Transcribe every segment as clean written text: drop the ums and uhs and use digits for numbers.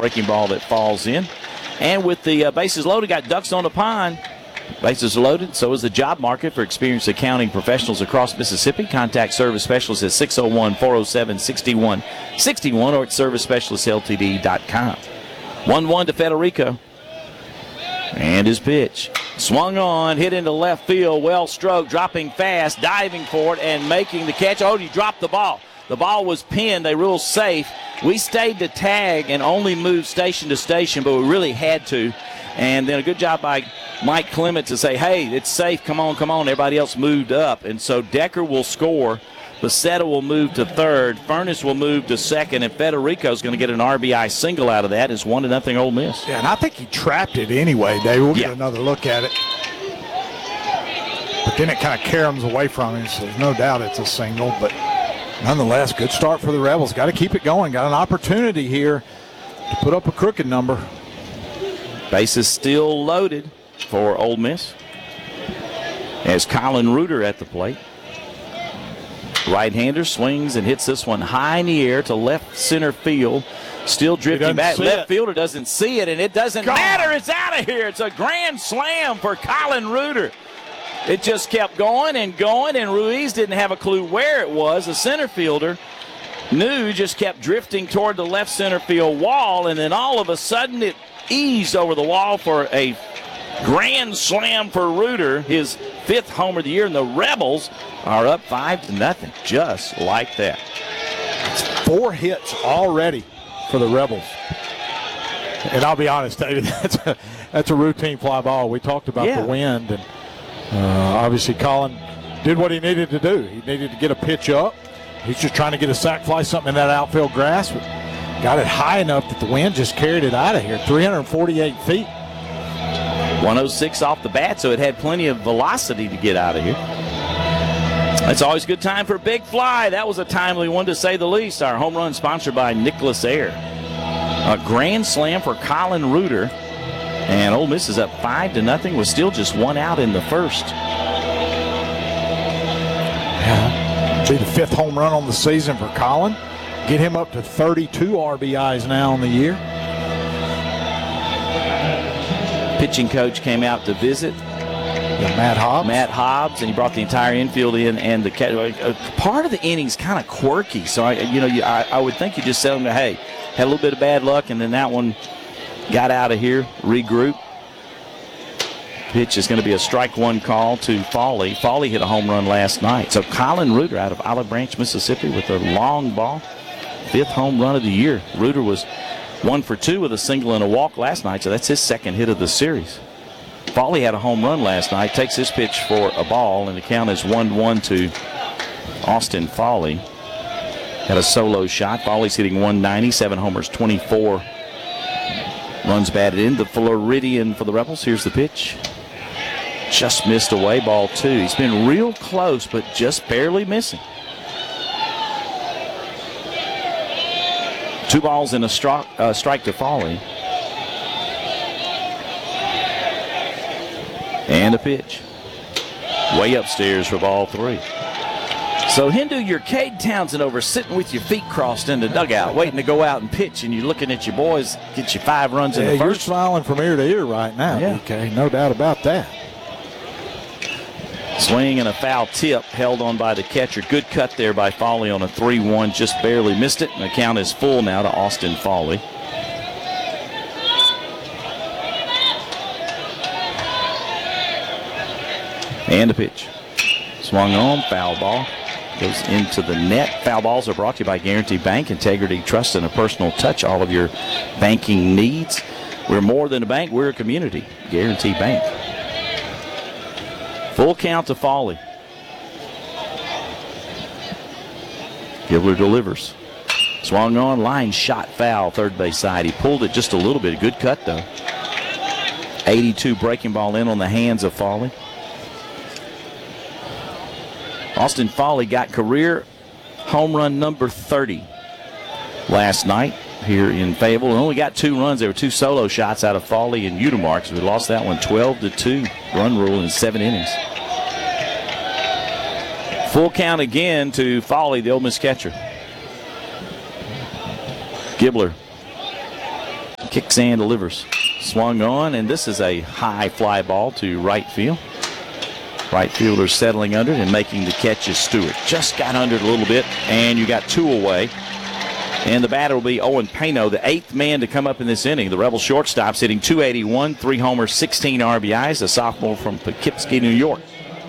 breaking ball that falls in. And with the bases loaded, got ducks on the pond. Bases are loaded, so is the job market for experienced accounting professionals across Mississippi. Contact Service Specialist at 601-407-6161 or at ServiceSpecialistLTD.com. 1-1 to Federico. And his pitch. Swung on, hit into left field, well stroked, dropping fast, diving for it, and making the catch. Oh, he dropped the ball. The ball was pinned. They ruled safe. We stayed to tag and only moved station to station, but we really had to. And then a good job by Mike Clement to say, hey, it's safe, come on. Everybody else moved up. And so Decker will score. Becerra will move to third. Furness will move to second. And Federico's going to get an RBI single out of that. It's 1-0 Ole Miss. Yeah, and I think he trapped it anyway, Dave. We'll get another look at it. But then it kind of caroms away from him, so there's no doubt it's a single. But nonetheless, good start for the Rebels. Got to keep it going. Got an opportunity here to put up a crooked number. Bases still loaded for Ole Miss as Colin Reuter at the plate. Right-hander swings and hits this one high in the air to left center field. Still drifting back. Left fielder doesn't see it, and it doesn't matter. It's out of here. It's a grand slam for Colin Reuter. It just kept going, and Ruiz didn't have a clue where it was. The center fielder just kept drifting toward the left center field wall, and then all of a sudden it eased over the wall for a grand slam for Reuter, his 5th homer of the year, and the Rebels are up 5-0, just like that. It's 4 hits already for the Rebels. And I'll be honest, David, that's a routine fly ball. We talked about the wind, and obviously Colin did what he needed to do. He needed to get a pitch up. He's just trying to get a sac fly, something in that outfield grass. Got it high enough that the wind just carried it out of here, 348 feet. 106 off the bat, so it had plenty of velocity to get out of here. It's always a good time for Big Fly. That was a timely one, to say the least. Our home run sponsored by Nicholas Air. A grand slam for Colin Reuter. And Ole Miss is up 5-0 with still just 1 out in the first. Yeah, be the 5th home run on the season for Colin. Get him up to 32 RBIs now on the year. Pitching coach came out to visit. Matt Hobbs, and he brought the entire infield in, and the part of the inning's kind of quirky. So I would think you just tell them, hey, had a little bit of bad luck, and then that one got out of here, regroup. Pitch is going to be a strike one call to Fawley. Fawley hit a home run last night. So Colin Reuter out of Olive Branch, Mississippi, with a long ball, 5th home run of the year. Reuter was 1 for 2 with a single and a walk last night, so that's his 2nd hit of the series. Fawley had a home run last night, takes his pitch for a ball, and the count is 1-1 to Austin Fawley. Had a solo shot. Fawley's hitting 190, 7 homers, 24 runs batted in. The Floridian for the Rebels. Here's the pitch. Just missed away, ball 2. He's been real close, but just barely missing. 2 balls and a strike to Fawley. And a pitch. Way upstairs for ball 3. So Hindu, you're Cade Townsend over sitting with your feet crossed in the dugout, waiting to go out and pitch, and you're looking at your boys get you 5 runs in the first. You're smiling from ear to ear right now, DK. No doubt about that. Swing and a foul tip held on by the catcher. Good cut there by Fawley on a 3-1. Just barely missed it. And the count is full now to Austin Fawley. And a pitch. Swung on, foul ball. Goes into the net. Foul balls are brought to you by Guarantee Bank. Integrity, trust, and a personal touch. All of your banking needs. We're more than a bank. We're a community. Guarantee Bank. Full count to Fawley. Gibler delivers. Swung on, line shot foul, third base side. He pulled it just a little bit. Good cut, though. 82 breaking ball in on the hands of Fawley. Austin Fawley got career home run number 30 last night here in Fayetteville. Only got 2 runs. There were 2 solo shots out of Fawley and Udemark. We lost that one 12-2 run rule in 7 innings. Full count again to Fawley, the Ole Miss catcher. Gibler Kicks and delivers. Swung on, and this is a high fly ball to right field. Right fielder settling under it and making the catch is Stewart. Just got under it a little bit, and you got two away. And the batter will be Owen Pano, the eighth man to come up in this inning. The Rebel shortstop's hitting .281, 3 homers, 16 RBIs, a sophomore from Poughkeepsie, New York.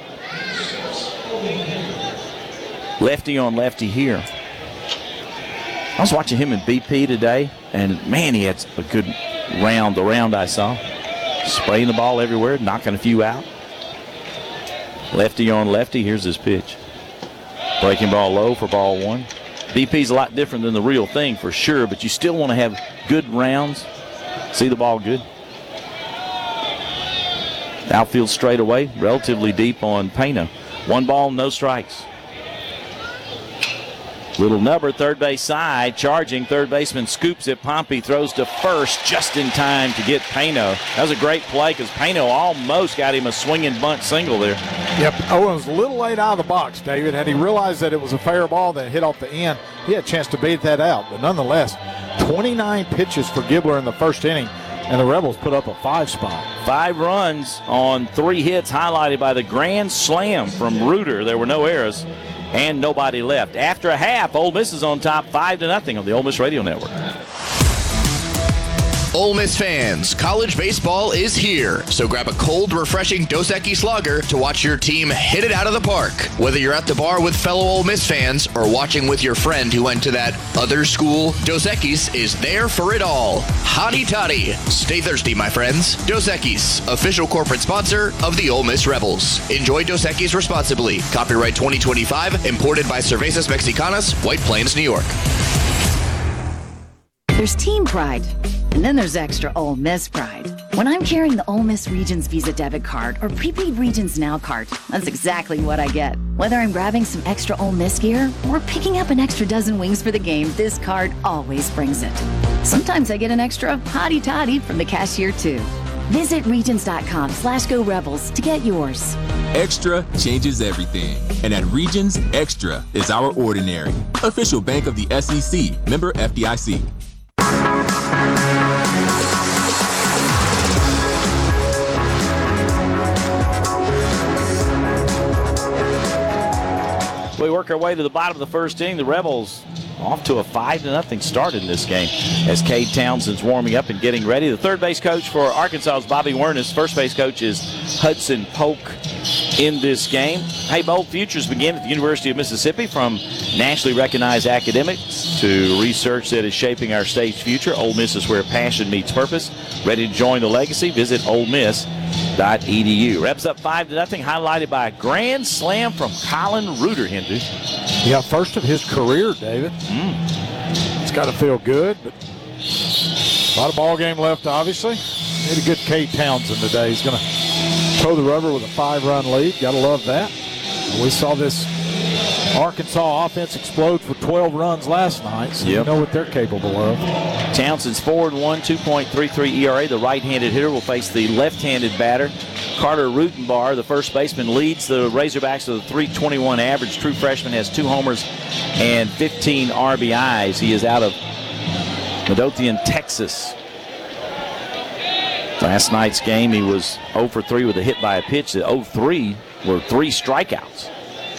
Lefty on lefty here. I was watching him in BP today, and man, he had a good round. The round I saw. Spraying the ball everywhere, knocking a few out. Lefty on lefty, here's his pitch. Breaking ball low for ball one. BP's a lot different than the real thing for sure, but you still want to have good rounds. See the ball good. Outfield straight away, relatively deep on Pano. 1 ball, no strikes. Little number, third base side, charging. Third baseman scoops it. Pompey throws to first just in time to get Pano. That was a great play because Pano almost got him a swinging bunt single there. Yep, Owen was a little late out of the box, David. Had he realized that it was a fair ball that hit off the end, he had a chance to beat that out. But nonetheless, 29 pitches for Gibbler in the first inning, and the Rebels put up a 5 spot. 5 runs on 3 hits, highlighted by the grand slam from Reuter. There were no errors. And nobody left. After a half, Ole Miss is on top 5-0 on the Ole Miss Radio Network. Ole Miss fans, college baseball is here. So grab a cold, refreshing Dos Equis lager to watch your team hit it out of the park. Whether you're at the bar with fellow Ole Miss fans or watching with your friend who went to that other school, Dos Equis is there for it all. Hotty toddy. Stay thirsty, my friends. Dos Equis, official corporate sponsor of the Ole Miss Rebels. Enjoy Dos Equis responsibly. Copyright 2025, imported by Cervezas Mexicanas, White Plains, New York. There's team pride, and then there's extra Ole Miss pride. When I'm carrying the Ole Miss Regions Visa debit card or prepaid Regions Now card, that's exactly what I get. Whether I'm grabbing some extra Ole Miss gear or picking up an extra dozen wings for the game, this card always brings it. Sometimes I get an extra hottie toddy from the cashier too. Visit Regions.com/Go Rebels to get yours. Extra changes everything. And at Regions, Extra is our ordinary. Official bank of the SEC. Member FDIC. We work our way to the bottom of the first inning. The Rebels off to a 5-0 start in this game as Cade Townsend's warming up and getting ready. The third base coach for Arkansas is Bobby Wernes. First base coach is Hudson Polk in this game. Hey, bold futures begin at the University of Mississippi, from nationally recognized academics to research that is shaping our state's future. Ole Miss is where passion meets purpose. Ready to join the legacy? Visit olemiss.edu. Rebs up 5-0, highlighted by a grand slam from Colin Reuter, Hindu. Yeah, first of his career, David. It's got to feel good, but a lot of ball game left, obviously. Need a good Cade Townsend today. He's going to throw the rubber with a 5-run lead. Got to love that. We saw this Arkansas offense explode for 12 runs last night, so you know what they're capable of. Townsend's 4-1, 2.33 ERA. The right-handed hitter will face the left-handed batter. Carter Rutenbar, the first baseman, leads the Razorbacks with a .321 average. True freshman, has 2 homers and 15 RBIs. He is out of Midlothian, Texas. Last night's game, he was 0 for 3 with a hit by a pitch. The 0-3 were 3 strikeouts.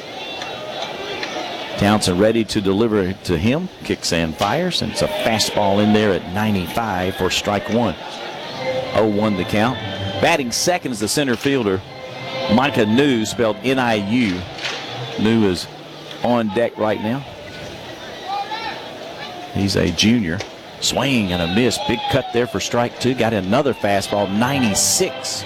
Townsend ready to deliver to him. Kicks and fires, and it's a fastball in there at 95 for strike 1. 0-1 the count. Batting second is the center fielder, Micah New, spelled N-I-U. New is on deck right now. He's a junior. Swing and a miss. Big cut there for strike 2. Got another fastball, 96.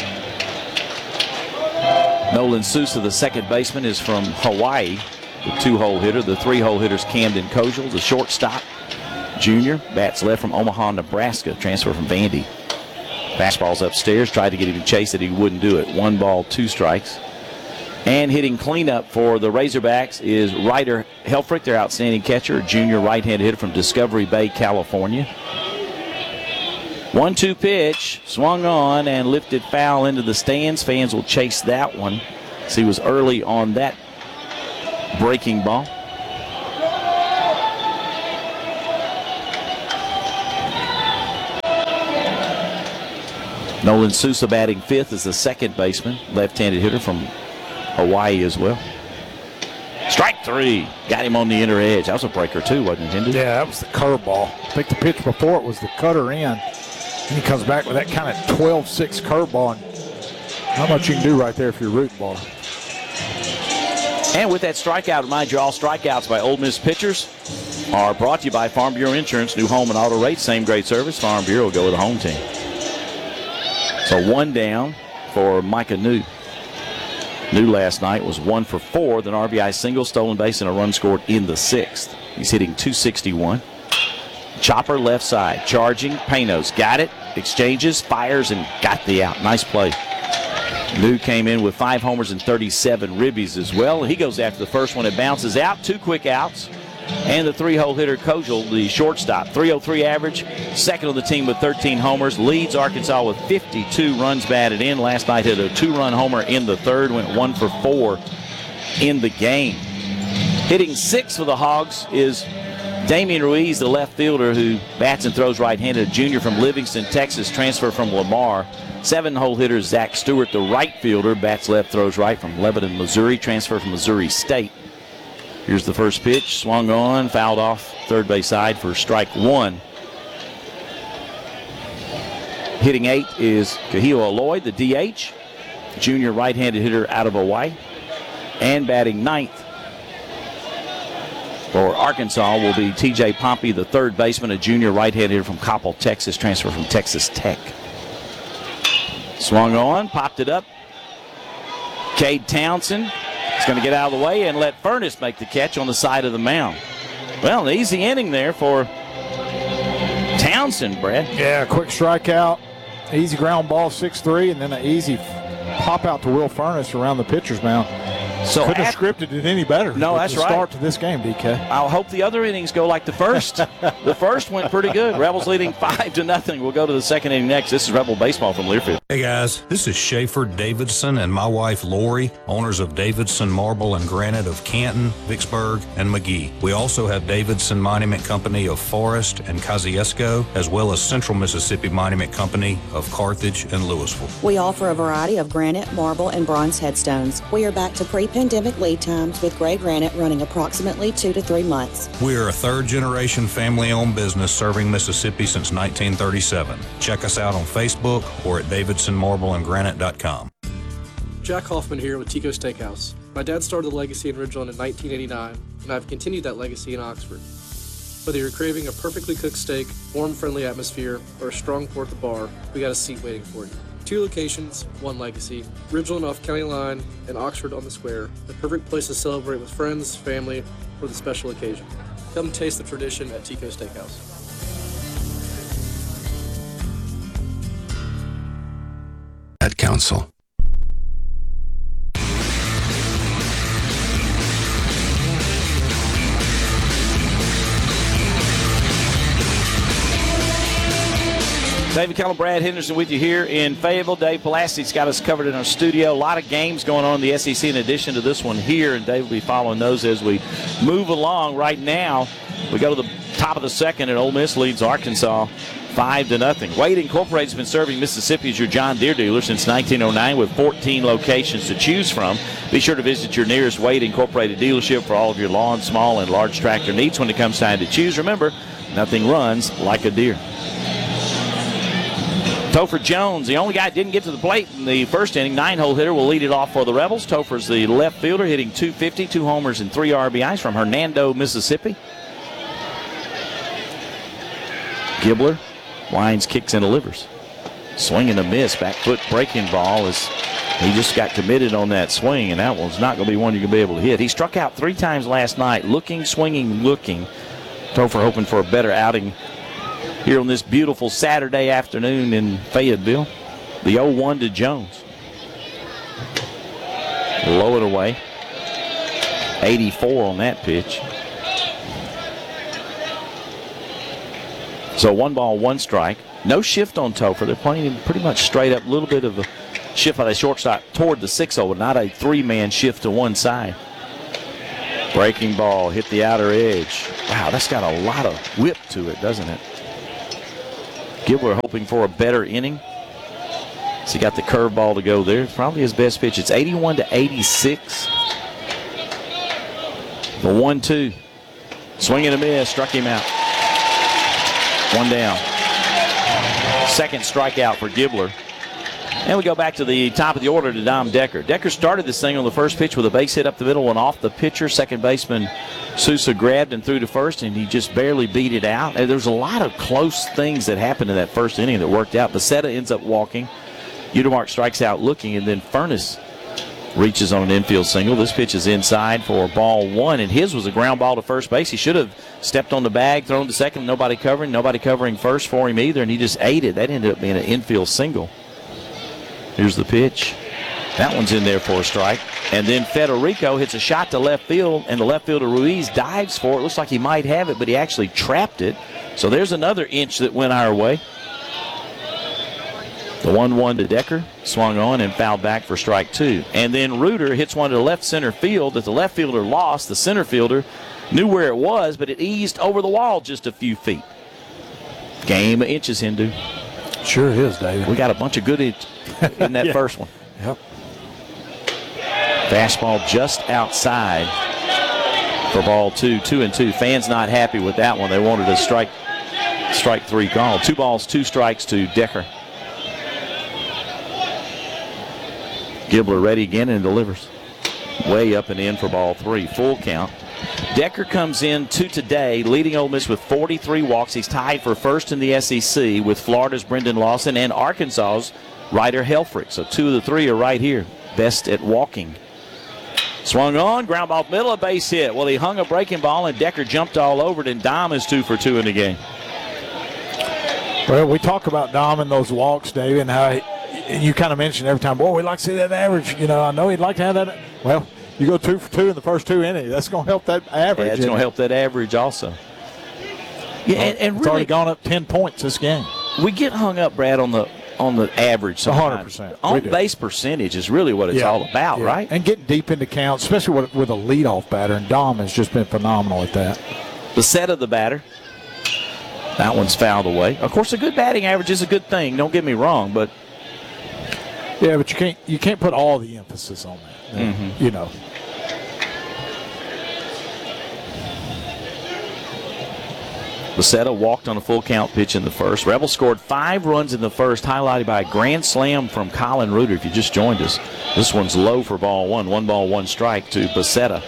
Nolan Sousa, the second baseman, is from Hawaii. The 2-hole hitter. The 3-hole hitter's Camden Kogel, the shortstop, junior. Bats left from Omaha, Nebraska. Transfer from Vandy. Fastball's upstairs. Tried to get him to chase it. He wouldn't do it. 1 ball, 2 strikes. And hitting cleanup for the Razorbacks is Ryder Helfrich, their outstanding catcher, a junior right-handed hitter from Discovery Bay, California. 1-2 pitch, swung on and lifted foul into the stands. Fans will chase that one. So he was early on that breaking ball. Nolan Sousa batting fifth as the second baseman, left-handed hitter from Hawaii as well. Strike three. Got him on the inner edge. That was a breaker too, wasn't it, Hindu? Yeah, that was the curveball. I think the pitch before it was the cutter in. And he comes back with that kind of 12-6 curveball. And not much you can do right there if you're rooting ball. And with that strikeout, remind you all strikeouts by Ole Miss pitchers are brought to you by Farm Bureau Insurance. New home and auto rates, same great service. Farm Bureau will go with the home team. So one down for Micah New. New last night was 1 for 4 with an RBI single, stolen base, and a run scored in the sixth. He's hitting .261. Chopper left side, charging. Panos got it, exchanges, fires, and got the out. Nice play. New came in with 5 homers and 37 ribbies as well. He goes after the first one. It bounces out. 2 quick outs. And the 3-hole hitter, Kojal, the shortstop. .303 average. Second on the team with 13 homers. Leads Arkansas with 52 runs batted in. Last night hit a 2-run homer in the third. Went 1 for 4 in the game. Hitting 6 for the Hogs is Damian Ruiz, the left fielder who bats and throws right-handed. A junior from Livingston, Texas, transfer from Lamar. 7-hole hitter Zach Stewart, the right fielder, bats left, throws right, from Lebanon, Missouri, transfer from Missouri State. Here's the first pitch, swung on, fouled off third base side for strike 1. Hitting 8 is Kahio Aloy, the DH, junior right-handed hitter out of Hawaii. And batting 9th for Arkansas will be TJ Pompey, the third baseman, a junior right-handed hitter from Coppell, Texas, transfer from Texas Tech. Swung on, popped it up. Cade Townsend is going to get out of the way and let Furness make the catch on the side of the mound. Well, an easy inning there for Townsend, Brad. Yeah, quick strikeout, easy ground ball, 6-3, and then an easy pop out to Will Furness around the pitcher's mound. So couldn't have scripted it any better. No, that's right. Start to this game, DK. I'll hope the other innings go like the first. The first went pretty good. Rebels leading 5-0. We'll go to the second inning next. This is Rebel Baseball from Learfield. Hey guys, this is Schaefer Davidson and my wife Lori, owners of Davidson Marble and Granite of Canton, Vicksburg, and McGee. We also have Davidson Monument Company of Forest and Kosciuszko, as well as Central Mississippi Monument Company of Carthage and Louisville. We offer a variety of granite, marble, and bronze headstones. We are back to pre-pandemic lead times with gray granite running approximately 2 to 3 months. We are a third-generation family-owned business serving Mississippi since 1937. Check us out on Facebook or at davidsonmarbleandgranite.com. Jack Hoffman here with Tico Steakhouse. My dad started the legacy in Ridgeland in 1989, and I've continued that legacy in Oxford. Whether you're craving a perfectly cooked steak, warm, friendly atmosphere, or a strong pour at the bar, we got a seat waiting for you. 2 locations, 1 legacy. Ridgeland off County Line and Oxford on the Square. The perfect place to celebrate with friends, family, or the special occasion. Come taste the tradition at Tico Steakhouse. Ad Council. David Kellum, Brad Henderson with you here in Fayetteville. Dave Pulaski's got us covered in our studio. A lot of games going on in the SEC in addition to this one here, and Dave will be following those as we move along. Right now, we go to the top of the second, and Ole Miss leads Arkansas 5-0. Wade Incorporated has been serving Mississippi as your John Deere dealer since 1909 with 14 locations to choose from. Be sure to visit your nearest Wade Incorporated dealership for all of your lawn, small, and large tractor needs when it comes time to choose. Remember, nothing runs like a deer. Topher Jones, the only guy that didn't get to the plate in the first inning, 9-hole hitter, will lead it off for the Rebels. Topher's the left fielder, hitting .250, 2 homers and 3 RBIs from Hernando, Mississippi. Gibbler winds, kicks, and delivers. Swing and a miss, back foot breaking ball as he just got committed on that swing, and that one's not going to be one you're going to be able to hit. He struck out 3 times last night, looking, swinging, looking. Topher hoping for a better outing here on this beautiful Saturday afternoon in Fayetteville. The 0-1 to Jones. Low it away. 84 on that pitch. So 1 ball, 1 strike. No shift on Topher. They're playing him pretty much straight up. A little bit of a shift by the shortstop toward the 6-0, but not a 3-man shift to one side. Breaking ball hit the outer edge. Wow, that's got a lot of whip to it, doesn't it? Gibbler hoping for a better inning. So he got the curveball to go there. Probably his best pitch. It's 81-86. The 1-2. Swing and a miss. Struck him out. One down. Second strikeout for Gibbler. And we go back to the top of the order to Dom Decker. Decker started this thing on the first pitch with a base hit up the middle and off the pitcher. Second baseman Sousa grabbed and threw to first, and he just barely beat it out. And there's a lot of close things that happened in that first inning that worked out. Becerra ends up walking. Udemark strikes out looking, and then Furness reaches on an infield single. This pitch is inside for ball one, and his was a ground ball to first base. He should have stepped on the bag, thrown to second, nobody covering first for him either, and he just ate it. That ended up being an infield single. Here's the pitch. That one's in there for a strike. And then Federico hits a shot to left field, and the left fielder Ruiz dives for it. Looks like he might have it, but he actually trapped it. So there's another inch that went our way. The 1-1 to Decker, swung on and fouled back for strike two. And then Reuter hits one to the left center field that the left fielder lost. The center fielder knew where it was, but it eased over the wall just a few feet. Game of inches, Hindu. Sure is, David. We got a bunch of good in that Yeah. first one. Yep. Fastball just outside for ball two, 2-2. Fans not happy with that one. They wanted a strike three call. 2 balls, 2 strikes to Decker. Gibbler ready again and delivers. Way up and in for ball 3. Full count. Decker comes in to today, leading Ole Miss with 43 walks. He's tied for first in the SEC with Florida's Brendan Lawson and Arkansas's Ryder Helfrich. So 2 of the 3 are right here. Best at walking. Swung on, ground ball middle, a base hit. Well, he hung a breaking ball, and Decker jumped all over it, and Dom is 2 for 2 in the game. Well, we talk about Dom and those walks, David, and how you kind of mentioned every time, boy, we'd like to see that average. You know, I know he'd like to have that. Well, you go 2 for 2 in the first 2 innings. That's going to help that average. Yeah, it's going to help that average also. Yeah, and it's really, already gone up 10 points this game. We get hung up, Brad, on the average sometimes. 100%. On-base percentage is really what it's all about, right? And getting deep into counts, especially with a leadoff batter, and Dom has just been phenomenal at that. The set of the batter. That one's fouled away. Of course, a good batting average is a good thing. Don't get me wrong, but yeah, but you can't put all the emphasis on that. Mm-hmm. You know. Becerra walked on a full count pitch in the first. Rebels scored 5 runs in the first, highlighted by a grand slam from Colin Reuter. If you just joined us, this one's low for ball 1. 1 ball, 1 strike to Becerra.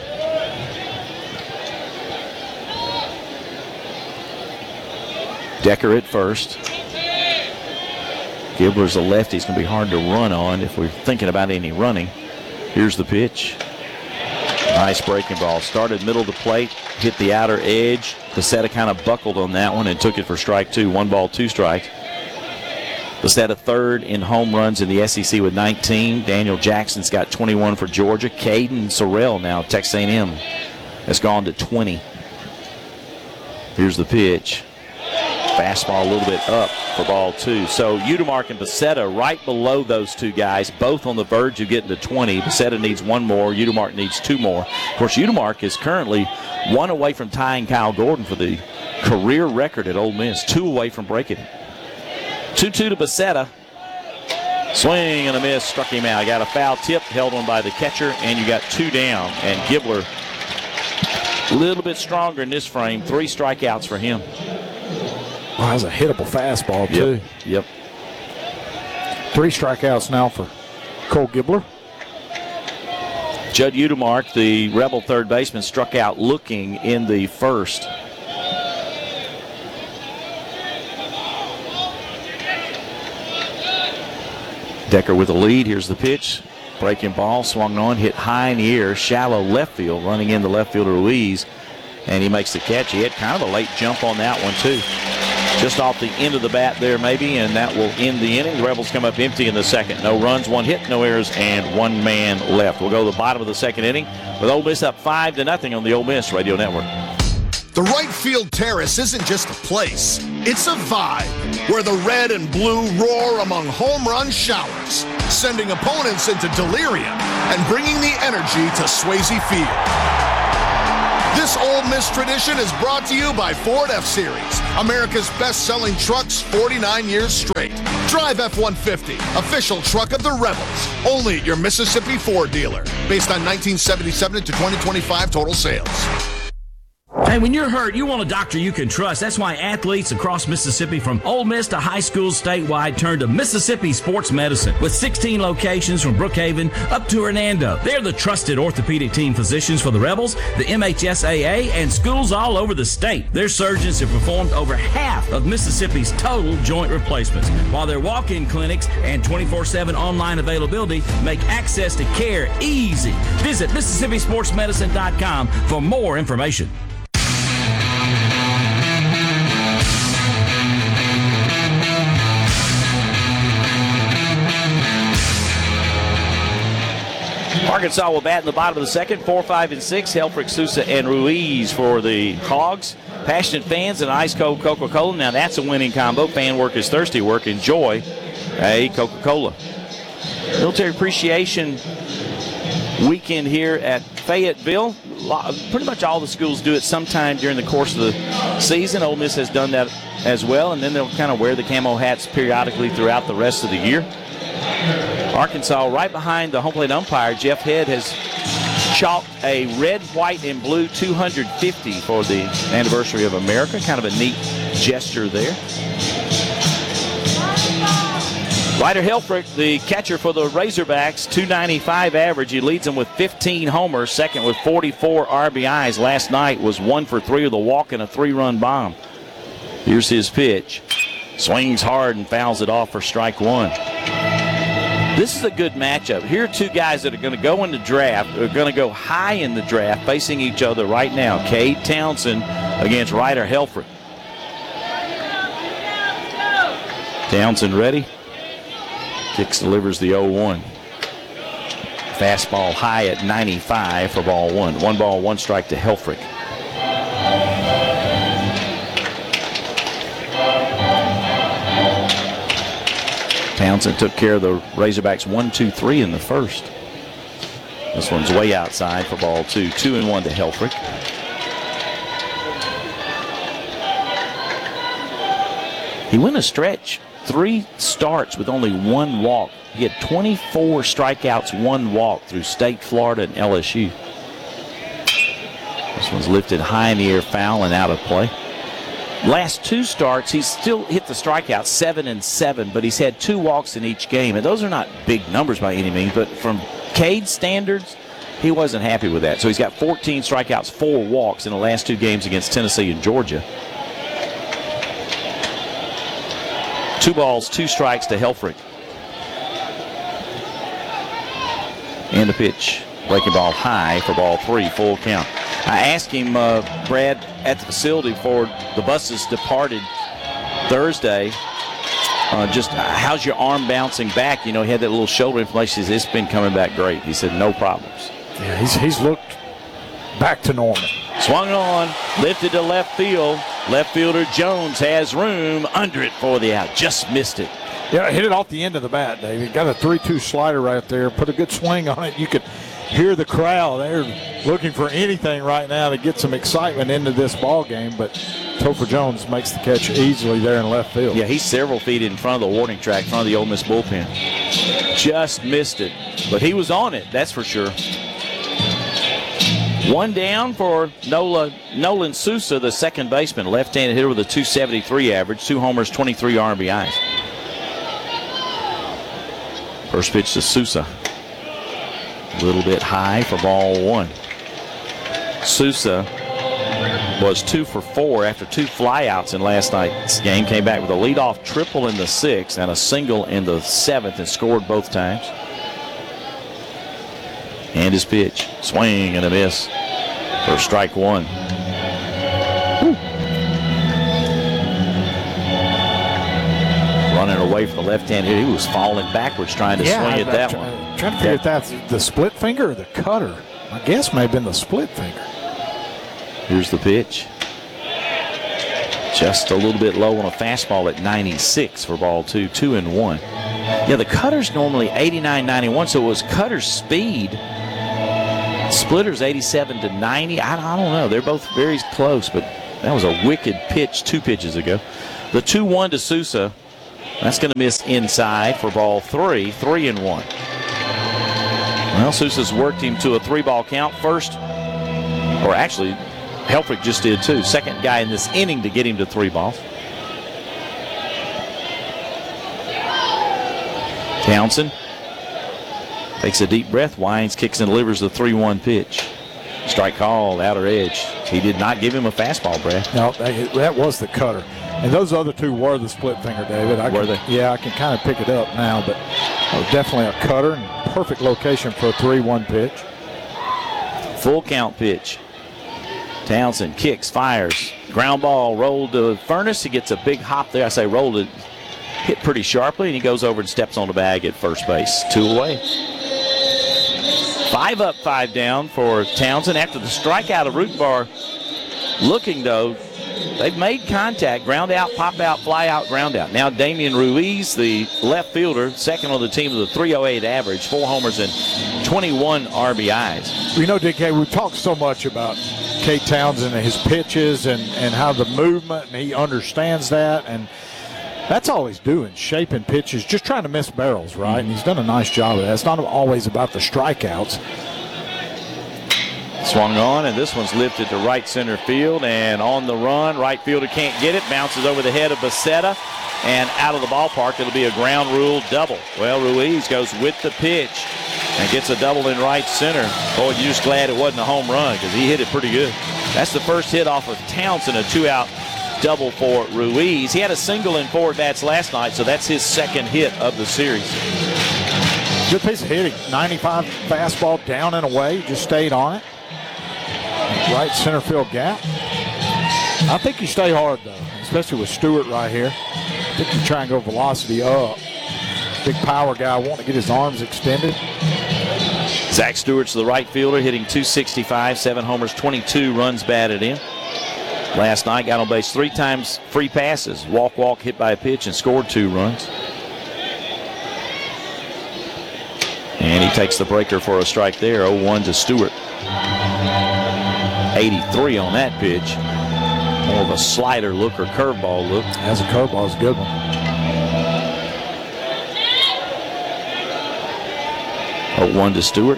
Decker at first. Gibbler's a lefty. It's going to be hard to run on if we're thinking about any running. Here's the pitch. Nice breaking ball. Started middle of the plate, hit the outer edge. Becerra kind of buckled on that one and took it for strike 2. 1 ball, 2 strikes. Becerra third in home runs in the SEC with 19. Daniel Jackson's got 21 for Georgia. Caden Sorrell now, Texas A&M, has gone to 20. Here's the pitch. Fastball a little bit up for ball 2. So Udemark and Becerra right below those 2 guys, both on the verge of getting to 20. Becerra needs 1 more. Udemark needs 2 more. Of course, Udemark is currently 1 away from tying Kyle Gordon for the career record at Ole Miss. 2 away from breaking it. 2-2 to Becerra. Swing and a miss. Struck him out. Got a foul tip held on by the catcher, and you got 2 down. And Gibbler a little bit stronger in this frame. 3 strikeouts for him. Wow, that's a hittable fastball, too. Yep. 3 strikeouts now for Cole Gibbler. Judd Udemark, the Rebel third baseman, struck out looking in the first. Decker with the lead. Here's the pitch. Breaking ball, swung on, hit high in the air, shallow left field, running in the left fielder Ruiz, and he makes the catch. He had kind of a late jump on that one, too. Just off the end of the bat there, maybe, and that will end the inning. The Rebels come up empty in the second. No runs, 1 hit, no errors, and 1 man left. We'll go to the bottom of the second inning with Ole Miss up 5-0 on the Ole Miss Radio Network. The right field terrace isn't just a place, it's a vibe where the red and blue roar among home run showers, sending opponents into delirium and bringing the energy to Swayze Field. This Ole Miss tradition is brought to you by Ford F-Series, America's best-selling trucks 49 years straight. Drive F-150, official truck of the Rebels. Only at your Mississippi Ford dealer. Based on 1977 to 2025 total sales. Hey, when you're hurt, you want a doctor you can trust. That's why athletes across Mississippi, from Ole Miss to high schools statewide, turn to Mississippi Sports Medicine. With 16 locations from Brookhaven up to Hernando, they're the trusted orthopedic team physicians for the Rebels, the MHSAA, and schools all over the state. Their surgeons have performed over half of Mississippi's total joint replacements, while their walk-in clinics and 24/7 online availability make access to care easy. Visit MississippiSportsMedicine.com for more information. Arkansas will bat in the bottom of the second, 4, 5, and 6. Helfrich, Sousa, and Ruiz for the Hogs. Passionate fans and ice-cold Coca-Cola. Now that's a winning combo. Fan work is thirsty work. Enjoy a Coca-Cola. Military Appreciation Weekend here at Fayetteville. Pretty much all the schools do it sometime during the course of the season. Ole Miss has done that as well, and then they'll kind of wear the camo hats periodically throughout the rest of the year. Arkansas, right behind the home plate umpire, Jeff Head, has chalked a red, white, and blue 250 for the anniversary of America. Kind of a neat gesture there. Ryder Helfrich, the catcher for the Razorbacks, 295 average. He leads them with 15 homers, second with 44 RBIs. Last night was 1 for 3 with a walk and a 3-run bomb. Here's his pitch. Swings hard and fouls it off for strike one. This is a good matchup. Here are two guys that are going to go in the draft, are going to go high in the draft, facing each other right now. Cade Townsend against Ryder Helfrich. Townsend ready. Kicks, delivers the 0-1. Fastball high at 95 for ball one. 1 ball, 1 strike to Helfrich. Townsend took care of the Razorbacks 1-2-3 in the first. This one's way outside for ball 2. 2-1 to Helfrich. He went a stretch, 3 starts with only 1 walk. He had 24 strikeouts, 1 walk through State, Florida, and LSU. This one's lifted high in the air, foul and out of play. Last 2 starts, he's still hit the strikeouts 7 and 7, but he's had 2 walks in each game. And those are not big numbers by any means, but from Cade standards, he wasn't happy with that. So he's got 14 strikeouts, 4 walks in the last 2 games against Tennessee and Georgia. 2 balls, 2 strikes to Helfrich. And the pitch. Breaking ball high for ball 3, full count. I asked him, Brad, at the facility before the buses departed Thursday, just how's your arm bouncing back? You know, he had that little shoulder inflammation. He said, it's been coming back great. He said, no problems. Yeah, he's looked back to normal. Swung on, lifted to left field. Left fielder Jones has room under it for the out. Just missed it. Yeah, hit it off the end of the bat, Dave. He got a 3-2 slider right there. Put a good swing on it. You could hear the crowd. They're looking for anything right now to get some excitement into this ball game, but Topher Jones makes the catch easily there in left field. Yeah, he's several feet in front of the warning track, in front of the Ole Miss bullpen. Just missed it, but he was on it, that's for sure. 1 down for Nolan Sousa, the second baseman, left-handed hitter with a 273 average, 2 homers, 23 RBIs. First pitch to Sousa. A little bit high for ball 1. Sousa was 2 for 4 after 2 flyouts in last night's game. Came back with a leadoff triple in the 6th and a single in the 7th and scored both times. And his pitch. Swing and a miss for strike 1. Running away from the left-hand hitter. He was falling backwards trying to swing at that one. Trying to figure if that's the split finger or the cutter. I guess may have been the split finger. Here's the pitch. Just a little bit low on a fastball at 96 for ball 2. 2-1. Yeah, the cutter's normally 89, 91, so it was cutter's speed Splitters 87-90. I don't know. They're both very close, but that was a wicked pitch 2 pitches ago. The 2-1 to Sousa. That's going to miss inside for ball 3. 3-1. Well, Sousa's worked him to a 3-ball count first. Or actually, Helfrich just did too. Second guy in this inning to get him to 3 balls. Townsend takes a deep breath, winds, kicks, and delivers the 3-1 pitch. Strike called, outer edge. He did not give him a fastball, Brad. No, that was the cutter. And those other 2 were the split finger, David. Were they? Yeah, I can kind of pick it up now, but definitely a cutter and perfect location for a 3-1 pitch. Full count pitch. Townsend kicks, fires. Ground ball rolled to Furness. He gets a big hop there. I say rolled it. Hit pretty sharply, and he goes over and steps on the bag at first base. 2 away. 5 up, 5 down for Townsend after the strikeout of Rutenbar. Looking, though, they've made contact. Ground out, pop out, fly out, ground out. Now Damian Ruiz, the left fielder, second on the team with a .308 average, 4 homers and 21 RBIs. You know, DK, we've talked so much about Cade Townsend and his pitches and how the movement, and he understands that. And that's all he's doing, shaping pitches, just trying to miss barrels, right? And he's done a nice job of that. It's not always about the strikeouts. Swung on, and this one's lifted to right center field, and on the run, right fielder can't get it, bounces over the head of Becerra, and out of the ballpark. It'll be a ground rule double. Well, Ruiz goes with the pitch and gets a double in right center. Boy, you're just glad it wasn't a home run because he hit it pretty good. That's the first hit off of Townsend, a 2-out double for Ruiz. He had a single in 4 at-bats last night, so that's his second hit of the series. Good piece of hitting. 95 fastball down and away, just stayed on it. Right center field gap. I think you stay hard, though, especially with Stewart right here. I think you try and go velocity up. Big power guy wanting to get his arms extended. Zach Stewart's the right fielder, hitting .265, 7 homers, 22 runs batted in. Last night, got on base 3 times, free passes, walk, hit by a pitch, and scored 2 runs. And he takes the breaker for a strike there, 0-1 to Stewart. 83 on that pitch. More of a slider look or curveball look. As a curveball, it's a good one. Oh, 1 to Stewart.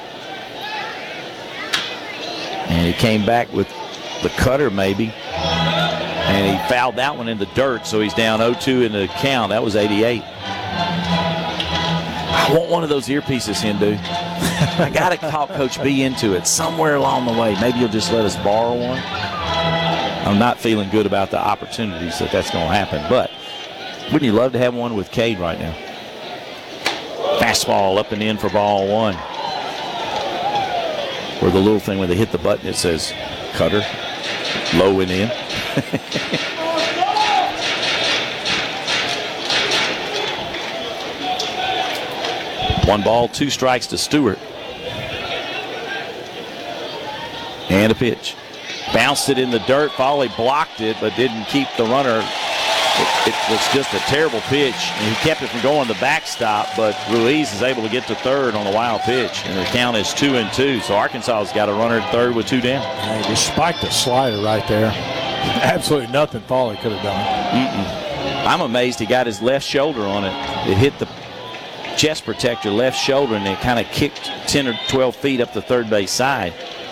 And he came back with the cutter maybe. And he fouled that one in the dirt, so he's down 0-2 in the count. That was 88. I want one of those earpieces, Hindu. I got to talk Coach B into it somewhere along the way. Maybe you'll just let us borrow one. I'm not feeling good about the opportunities that's going to happen, but wouldn't you love to have one with Cade right now? Fastball up and in for ball 1. Or the little thing when they hit the button, it says cutter, low and in. 1 ball, 2 strikes to Stewart. And a pitch. Bounced it in the dirt. Foley blocked it, but didn't keep the runner. It was just a terrible pitch, and he kept it from going the backstop, but Ruiz is able to get to third on the wild pitch, and the count is 2-2. So Arkansas has got a runner at third with 2 down. Hey, he spiked a slider right there. Absolutely nothing Foley could have done. I'm amazed he got his left shoulder on it. It hit the chest protector, left shoulder, and it kind of kicked 10 or 12 feet up the third base side.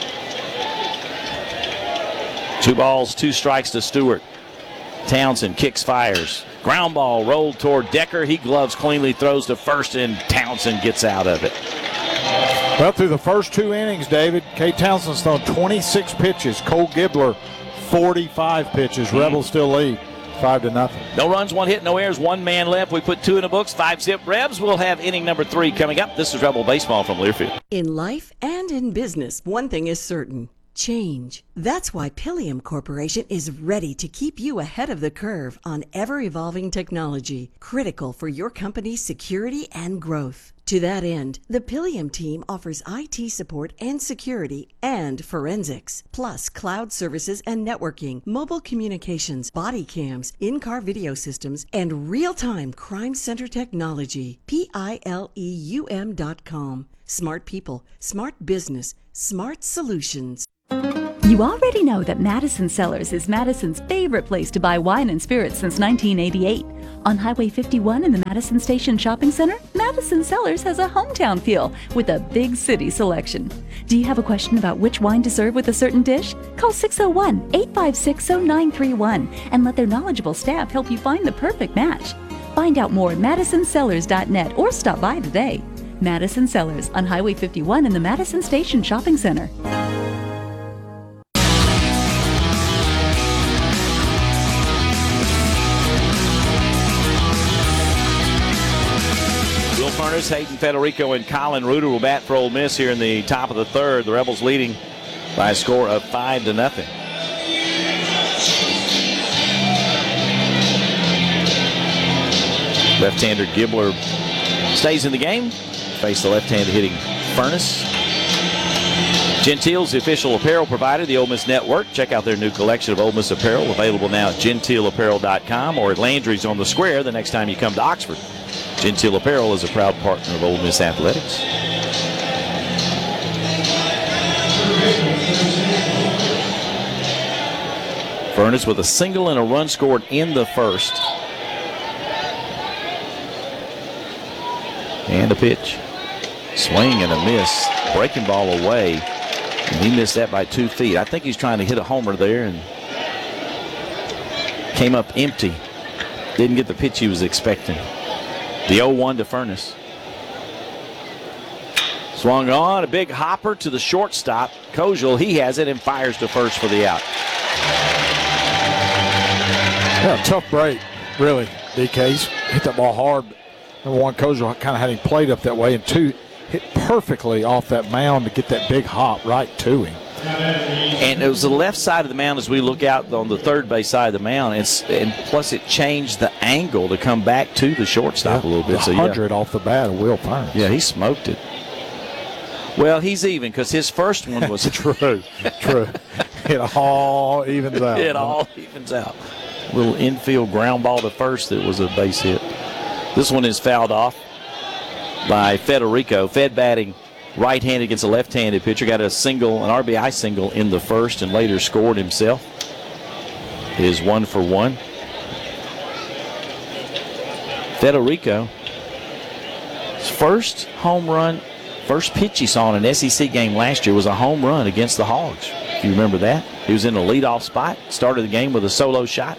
2 balls, 2 strikes to Stewart. Townsend kicks, fires. Ground ball rolled toward Decker. He gloves cleanly, throws to first, and Townsend gets out of it. Well, through the first 2 innings, David, Cade Townsend's thrown 26 pitches. Cole Gibbler, 45 pitches. Rebels still lead 5-0. No runs, 1 hit, no errors, 1 man left. We put 2 in the books, 5-zip Rebs. We'll have inning number 3 coming up. This is Rebel Baseball from Learfield. In life and in business, one thing is certain. Change. That's why Pilium Corporation is ready to keep you ahead of the curve on ever-evolving technology, critical for your company's security and growth. To that end, the Pilium team offers IT support and security and forensics, plus cloud services and networking, mobile communications, body cams, in-car video systems, and real-time crime center technology. Pileum.com. Smart people, smart business, smart solutions. You already know that Madison Cellars is Madison's favorite place to buy wine and spirits since 1988. On Highway 51 in the Madison Station Shopping Center, Madison Cellars has a hometown feel with a big city selection. Do you have a question about which wine to serve with a certain dish? Call 601-856-0931 and let their knowledgeable staff help you find the perfect match. Find out more at MadisonCellars.net or stop by today. Madison Cellars on Highway 51 in the Madison Station Shopping Center. Furnace, Hayden Federico, and Colin Reuter will bat for Ole Miss here in the top of the third. The Rebels leading by a score of 5-0. Left-hander Gibbler stays in the game. Face the left-handed hitting Furnace. Gentile's the official apparel provider, the Ole Miss Network. Check out their new collection of Ole Miss apparel, available now at gentileapparel.com or at Landry's on the Square the next time you come to Oxford. Gentile Apparel is a proud partner of Ole Miss Athletics. Furnace with a single and a run scored in the first. And a pitch. Swing and a miss. Breaking ball away. And he missed that by 2 feet. I think he's trying to hit a homer there and came up empty. Didn't get the pitch he was expecting. The 0-1 to Furnace. Swung on, a big hopper to the shortstop. Kojal, he has it and fires to first for the out. Yeah, tough break, really, DK. He's hit that ball hard. Number one, Kojal kind of had him played up that way, and two, hit perfectly off that mound to get that big hop right to him. And it was the left side of the mound as we look out on the third base side of the mound. And plus it changed the angle to come back to the shortstop a little bit. 100 off the bat of Will Furnace. Yeah, he smoked it. Well, he's even because his first one was true. It all evens out. It all evens out. Little infield ground ball to first that was a base hit. This one is fouled off by Federico. Fed batting right-handed against a left-handed pitcher. Got a single, an RBI single in the first and later scored himself. Is 1 for 1. Federico, his first home run, first pitch he saw in an SEC game last year was a home run against the Hogs. If you remember that. He was in the leadoff spot, started the game with a solo shot.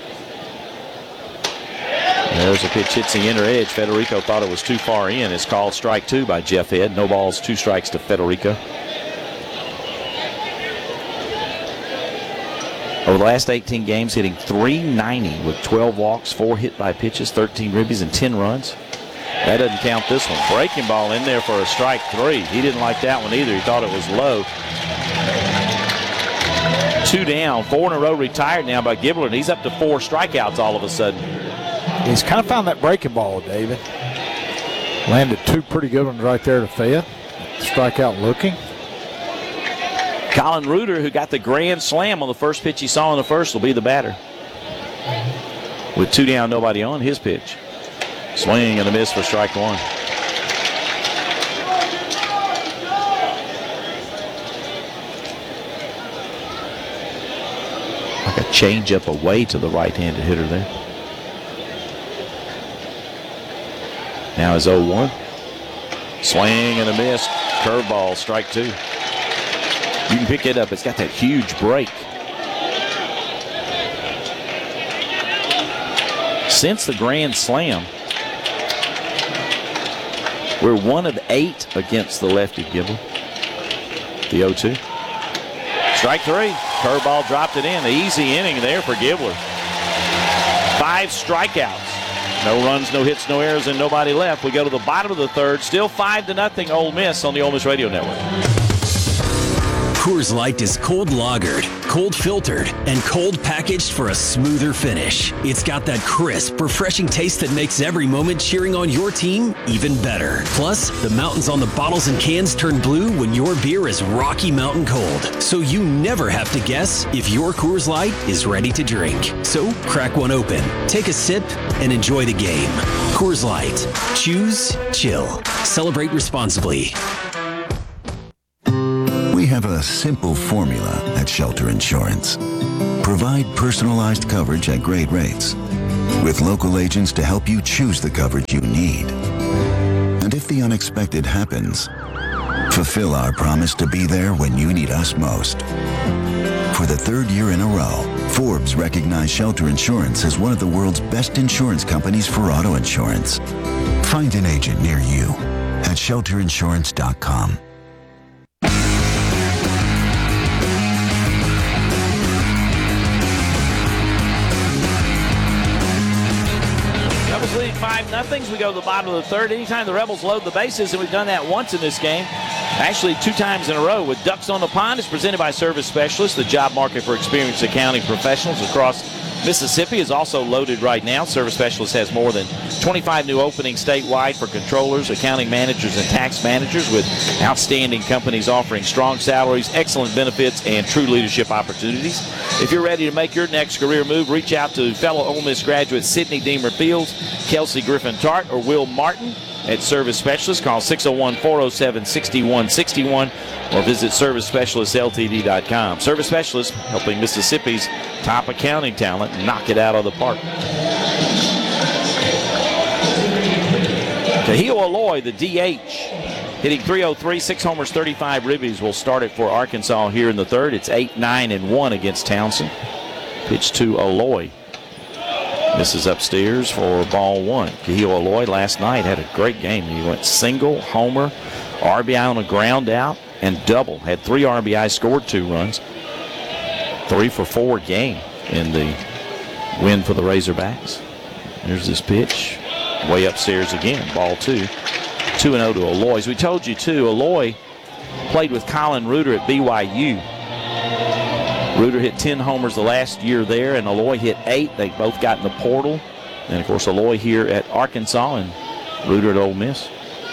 There's a pitch, hits the inner edge. Federico thought it was too far in. It's called strike 2 by Jeff Head. No balls, 2 strikes to Federico. Over the last 18 games, hitting .390 with 12 walks, 4 hit by pitches, 13 ribbies, and 10 runs. That doesn't count this one. Breaking ball in there for a strike 3. He didn't like that one either. He thought it was low. 2 down, 4 in a row retired now by Gibbler, and he's up to 4 strikeouts all of a sudden. He's kind of found that breaking ball, David. Landed 2 pretty good ones right there to Fed. Strikeout looking. Colin Reuter, who got the grand slam on the first pitch he saw in the first, will be the batter. With 2 down, nobody on, his pitch. Swing and a miss for strike 1. Like a changeup away to the right-handed hitter there. Now is 0-1. Swing and a miss. Curveball, strike 2. You can pick it up. It's got that huge break. Since the grand slam, we're 1 of 8 against the lefty Gibbler. The 0-2. Strike 3. Curveball dropped it in. The easy inning there for Gibbler. 5 strikeouts. No runs, no hits, no errors, and nobody left. We go to the bottom of the third. Still 5-0 Ole Miss on the Ole Miss Radio Network. Coors Light is cold lagered, cold filtered, and cold packaged for a smoother finish. It's got that crisp, refreshing taste that makes every moment cheering on your team even better. Plus, the mountains on the bottles and cans turn blue when your beer is Rocky Mountain cold, so you never have to guess if your Coors Light is ready to drink. So, crack one open, take a sip, and enjoy the game. Coors Light. Choose chill. Celebrate responsibly. We have a simple formula at Shelter Insurance. Provide personalized coverage at great rates, with local agents to help you choose the coverage you need. And if the unexpected happens, fulfill our promise to be there when you need us most. For the third year in a row, Forbes recognized Shelter Insurance as one of the world's best insurance companies for auto insurance. Find an agent near you at shelterinsurance.com. Rebels leading 5-0. We go to the bottom of the third. Anytime the Rebels load the bases, and we've done that once in this game, actually 2 times in a row, with Ducks on the Pond, is presented by Service Specialists. The job market for experienced accounting professionals across Mississippi is also loaded right now. Service Specialists has more than 25 new openings statewide for controllers, accounting managers, and tax managers, with outstanding companies offering strong salaries, excellent benefits, and true leadership opportunities. If you're ready to make your next career move, reach out to fellow Ole Miss graduates Sidney Deemer Fields, Kelsey Griffin Tart, or Will Martin at Service Specialists. Call 601-407-6161 or visit ServiceSpecialistLTD.com. Service Specialists helping Mississippi's top accounting talent knock it out of the park. Kahil Aloy, the DH, hitting .303, 6 homers, 35 ribbies, will start it for Arkansas here in the third. It's 8-9-1 against Townsend. Pitch to Aloy. This is upstairs for ball 1. Kahil Aloy last night had a great game. He went single, homer, RBI on a ground out, and double. Had 3 RBIs, scored 2 runs. 3 for 4 game in the win for the Razorbacks. There's this pitch. Way upstairs again, ball 2. 2-0 to Aloy. As we told you, too, Aloy played with Colin Reuter at BYU. Reuter hit 10 homers the last year there, and Aloy hit 8. They both got in the portal. And, of course, Aloy here at Arkansas and Reuter at Ole Miss.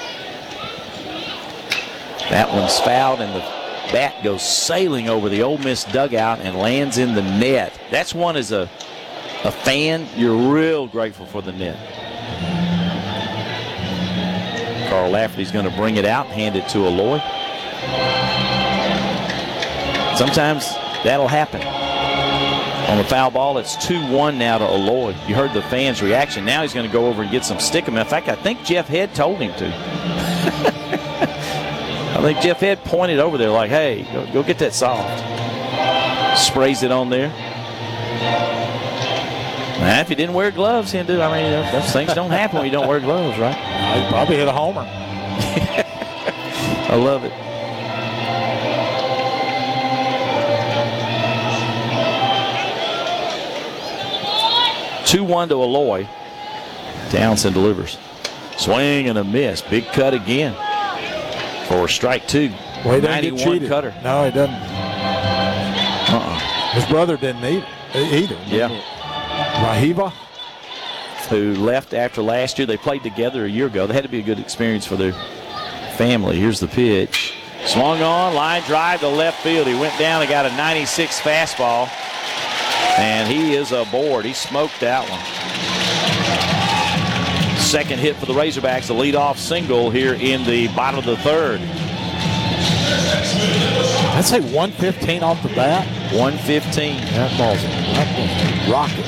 That one's fouled, and the bat goes sailing over the Ole Miss dugout and lands in the net. That's one as a fan, you're real grateful for the net. Carl Lafferty's going to bring it out, hand it to Aloy. Sometimes that'll happen. On the foul ball, it's 2-1 now to Aloy. You heard the fans' reaction. Now he's going to go over and get some stickum. In fact, I think Jeff Head told him to. I think Jeff Head pointed over there like, hey, go get that soft. Sprays it on there. Now, if he didn't wear gloves, he'd do. I mean, those things don't happen when you don't wear gloves, right? He probably hit a homer. I love it. (2-1) to Aloy. Townsend delivers. Swing and a miss. Big cut again for strike 2. Well, he doesn't get cheated. Cutter. No, he doesn't. His brother didn't either. Yeah. Rahiva, who left after last year. They played together a year ago. That had to be a good experience for their family. Here's the pitch. Swung on, line drive to left field. He went down and got a 96 fastball. And he is aboard. He smoked that one. Second hit for the Razorbacks, a leadoff single here in the bottom of the third. I'd say 115 off the bat. 115. That ball's a rocket.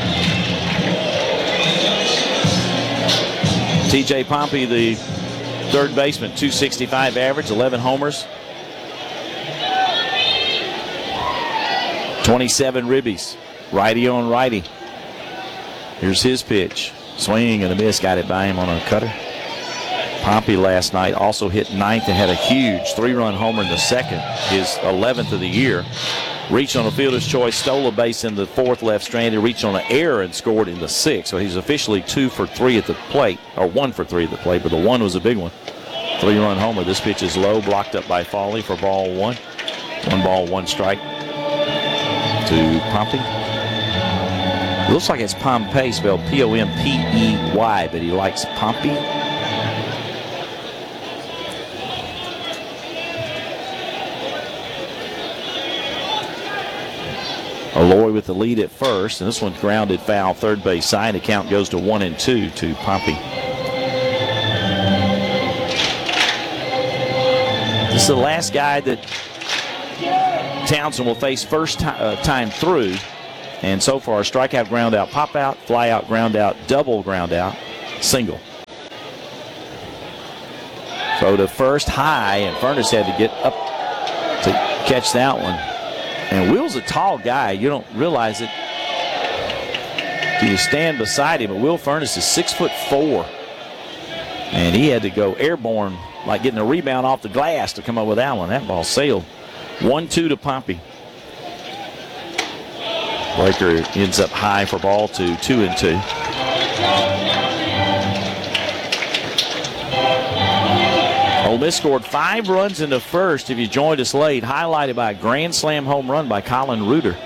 TJ Pompey, the third baseman, 265 average, 11 homers. 27 ribbies, righty on righty. Here's his pitch. Swing and a miss, got it by him on a cutter. Pompey last night also hit ninth and had a huge 3-run homer in the second, his 11th of the year. Reached on a fielder's choice, stole a base in the fourth, left stranded, reached on an error and scored in the sixth. So he's officially 2 for 3 at the plate, or 1 for 3 at the plate, but the one was a big one. 3-run homer. This pitch is low, blocked up by Foley for ball 1. 1 ball, 1 strike to Pompey. It looks like it's Pompey, spelled Pompey, but he likes Pompey. Aloy with the lead at first, and this one's grounded foul, third base side. The count goes to 1-2 to Pompey. This is the last guy that Townsend will face first time through. And so far, strikeout, ground out, pop out, fly out, ground out, double ground out, single. Throw to first high, and Furness had to get up to catch that one. And Will's a tall guy. You don't realize it till you stand beside him. But Will Furness is 6'4", and he had to go airborne, like getting a rebound off the glass to come up with that one. That ball sailed. 1-2 to Pompey. Breaker ends up high for ball to 2-2. Ole Miss scored 5 runs in the first, if you joined us late, highlighted by a grand slam home run by Colin Reuter.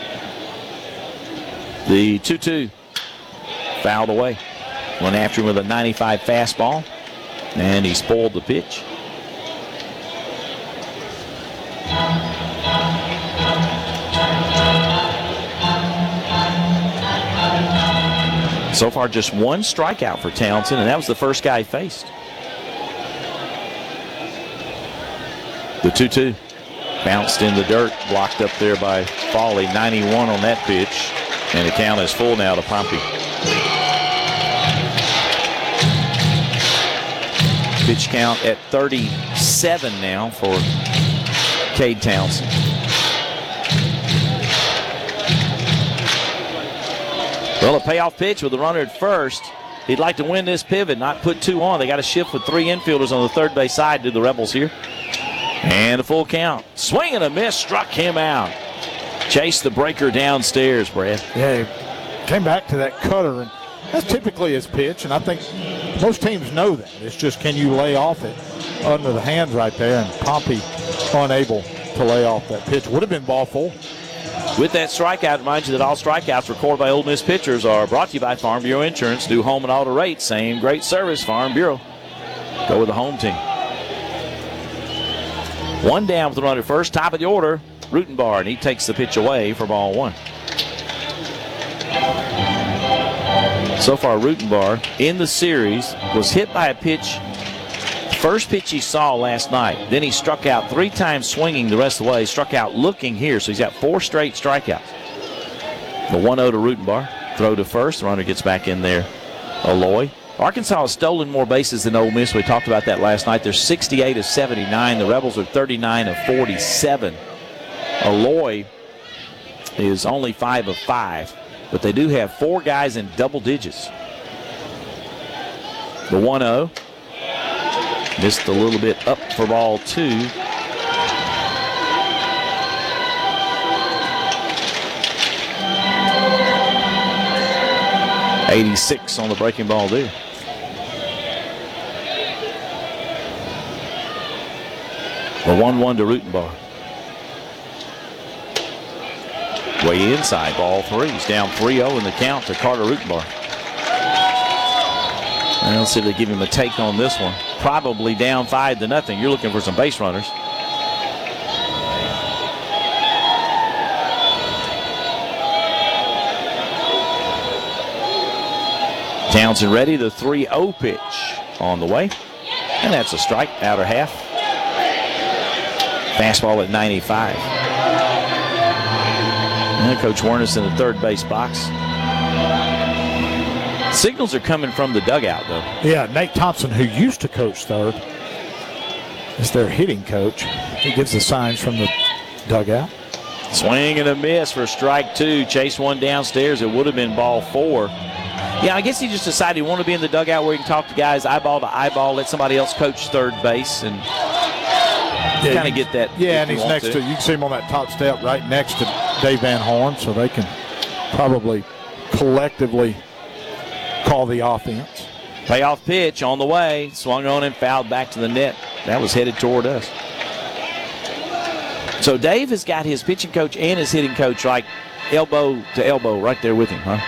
The 2-2 fouled away. Went after him with a 95 fastball, and he spoiled the pitch. So far, just 1 strikeout for Townsend, and that was the first guy he faced. The 2-2 bounced in the dirt, blocked up there by Foley. 91 on that pitch, and the count is full now to Pompey. Pitch count at 37 now for Cade Townsend. Well, a payoff pitch with the runner at first. He'd like to win this pivot, not put 2 on. They got to shift with 3 infielders on the third base side to the Rebels here. And a full count. Swing and a miss, struck him out. Chased the breaker downstairs, Brad. Yeah, he came back to that cutter, and that's typically his pitch, and I think most teams know that. It's just, can you lay off it under the hands right there, and Pompey unable to lay off that pitch. Would have been ball 4. With that strikeout, remind you that all strikeouts recorded by Ole Miss pitchers are brought to you by Farm Bureau Insurance. New home and auto rates, same great service, Farm Bureau. Go with the home team. 1 down with the runner first, top of the order, Rutenbar, and he takes the pitch away for ball 1. So far, Rutenbar in the series was hit by a pitch, first pitch he saw last night. Then he struck out 3 times swinging the rest of the way. He struck out looking here, so he's got 4 straight strikeouts. The 1-0 to Rutenbar. Throw to first. The runner gets back in there. Aloy. Arkansas has stolen more bases than Ole Miss. We talked about that last night. They're 68 of 79. The Rebels are 39 of 47. Aloy is only 5 of 5, but they do have 4 guys in double digits. The 1-0. Missed a little bit up for ball 2. '86 on the breaking ball there. The 1-1 to Rutenbar. Way inside, ball 3. He's down 3-0 in the count to Carter Rutenbar. And let's see if they give him a take on this one. Probably down 5-0. You're looking for some base runners. Townsend ready, the 3-0 pitch on the way. And that's a strike, outer half. Fastball at 95. And Coach Wernes in the third base box. Signals are coming from the dugout, though. Yeah, Nate Thompson, who used to coach third, is their hitting coach. He gives the signs from the dugout. Swing and a miss for strike 2. Chase one downstairs. It would have been ball 4. Yeah, I guess he just decided he wanted to be in the dugout where he can talk to guys eyeball to eyeball, let somebody else coach third base, and kind of get that. Yeah, and he's next to, you can see him on that top step right next to Dave Van Horn, so they can probably collectively call the offense. Payoff pitch on the way, swung on and fouled back to the net. That was headed toward us. So Dave has got his pitching coach and his hitting coach like elbow to elbow right there with him, huh?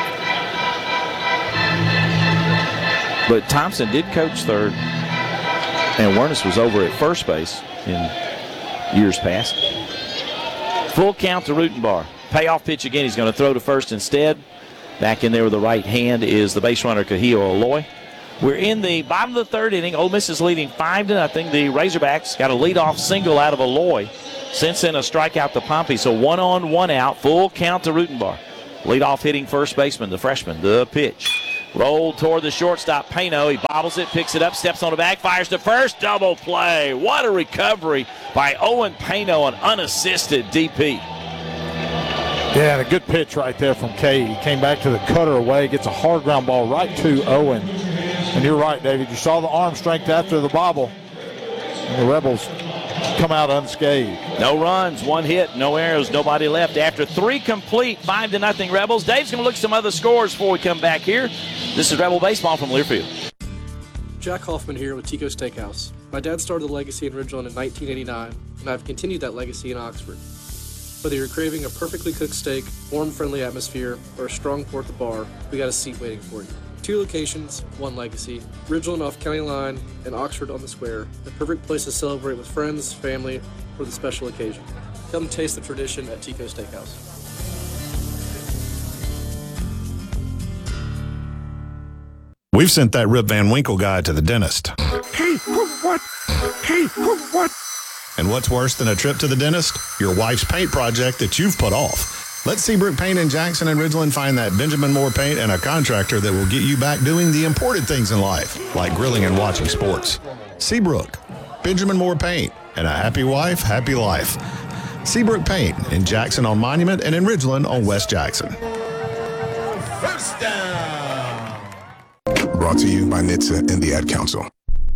But Thompson did coach third, and Wernes was over at first base in years past. Full count to Rutenbar. Payoff pitch again. He's going to throw to first instead. Back in there with the right hand is the base runner, Kahio Aloy. We're in the bottom of the third inning. Ole Miss is leading 5-0. The Razorbacks got a leadoff single out of Aloy. Since then, a strikeout to Pompey. So 1 on, 1 out. Full count to Rutenbar. Leadoff hitting first baseman, the freshman. The pitch. Rolled toward the shortstop, Payno. He bobbles it, picks it up, steps on the bag, fires to first. Double play. What a recovery by Owen Payno, an unassisted DP. Yeah, and a good pitch right there from Kay. He came back to the cutter away, gets a hard ground ball right to Owen. And you're right, David. You saw the arm strength after the bobble. And the Rebels come out unscathed. No runs, 1 hit, no errors, nobody left. After 3 complete, 5-0 Rebels. Dave's going to look at some other scores before we come back here. This is Rebel Baseball from Learfield. Jack Hoffman here with Tico Steakhouse. My dad started the legacy in Ridgeland in 1989, and I've continued that legacy in Oxford. Whether you're craving a perfectly cooked steak, warm, friendly atmosphere, or a strong pour at the bar, we got a seat waiting for you. 2 locations, 1 legacy. Ridgeland off County Line and Oxford on the Square. The perfect place to celebrate with friends, family, or the special occasion. Come taste the tradition at Tico Steakhouse. We've sent that Rip Van Winkle guy to the dentist. Hey, what? Hey, what? And what's worse than a trip to the dentist? Your wife's paint project that you've put off. Let Seabrook Paint in Jackson and Ridgeland find that Benjamin Moore paint and a contractor that will get you back doing the important things in life, like grilling and watching sports. Seabrook, Benjamin Moore Paint, and a happy wife, happy life. Seabrook Paint in Jackson on Monument and in Ridgeland on West Jackson. First down. Brought to you by NHTSA and the Ad Council.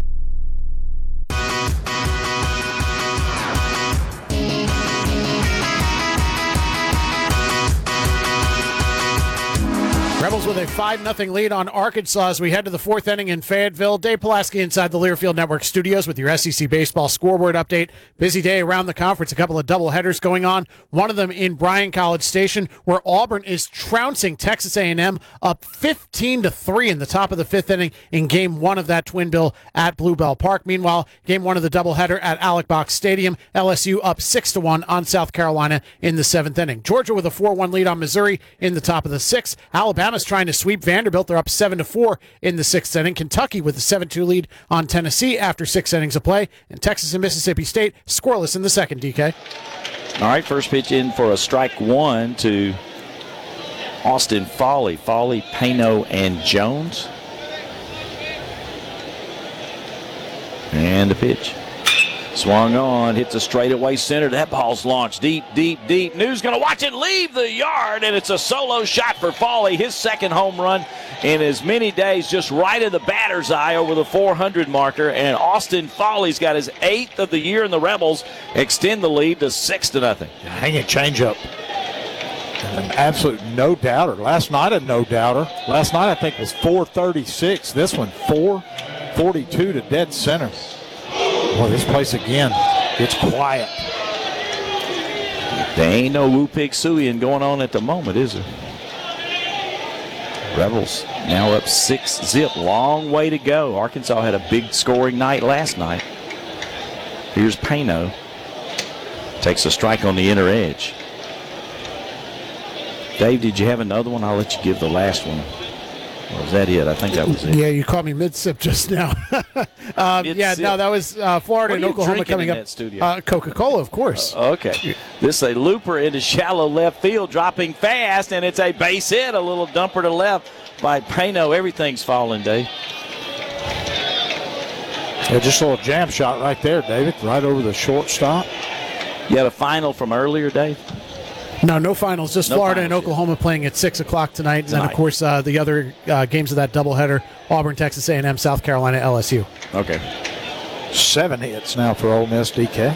Rebels with a 5-0 lead on Arkansas as we head to the 4th inning in Fayetteville. Dave Pulaski inside the Learfield Network studios with your SEC baseball scoreboard update. Busy day around the conference. A couple of doubleheaders going on. One of them in Bryan College Station, where Auburn is trouncing Texas A&M up 15-3 in the top of the 5th inning in Game 1 of that twin bill at Bluebell Park. Meanwhile, Game 1 of the doubleheader at Alec Box Stadium, LSU up 6-1 on South Carolina in the 7th inning. Georgia with a 4-1 lead on Missouri in the top of the 6th. Alabama's trying to sweep Vanderbilt. They're up 7-4 in the 6th inning. Kentucky with a 7-2 lead on Tennessee after 6 innings of play. And Texas and Mississippi State scoreless in the 2nd, DK. All right, first pitch in for a strike 1 to Austin Foley. Foley, Payno, and Jones. And the pitch. Swung on, hits a straightaway center. That ball's launched deep, deep, deep. New's going to watch it leave the yard, and it's a solo shot for Foley. His 2nd home run in as many days, just right in the batter's eye over the 400 marker. And Austin Foley's got his 8th of the year, and the Rebels extend the lead to 6-0. Hanging changeup. An absolute no-doubter. Last night, a no-doubter. Last night, I think, was 436. This one, 442 to dead center. Boy, this place again, it's quiet. There ain't no Woo Pig Suian going on at the moment, is there? Rebels now up 6-0. Long way to go. Arkansas had a big scoring night last night. Here's Payno. Takes a strike on the inner edge. Dave, did you have another one? I'll let you give the last one. Or was that it? I think that was it. Yeah, you caught me mid-sip just now. That was Florida and Oklahoma coming up. Coca-Cola, of course. Okay. This is a looper into shallow left field, dropping fast, and it's a base hit. A little dumper to left by Payno. Everything's falling, Dave. Yeah, just a little jam shot right there, David, right over the shortstop. You had a final from earlier, Dave? No finals. Just Florida and Oklahoma playing at 6 o'clock tonight. And then, of course, the other games of that doubleheader, Auburn, Texas A&M, South Carolina, LSU. Okay. 7 hits now for Ole Miss, DK.